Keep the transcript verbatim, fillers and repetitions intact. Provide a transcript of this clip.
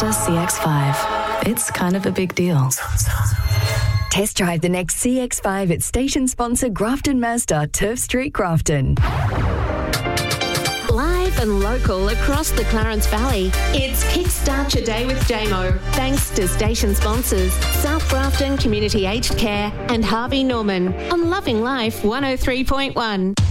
Mazda C X five. It's kind of a big deal. Test drive the next C X five at station sponsor Grafton Mazda, Turf Street, Grafton. Live and local across the Clarence Valley, it's Kickstart Your Day with J M O. Thanks to station sponsors South Grafton Community Aged Care and Harvey Norman on Loving Life one oh three point one.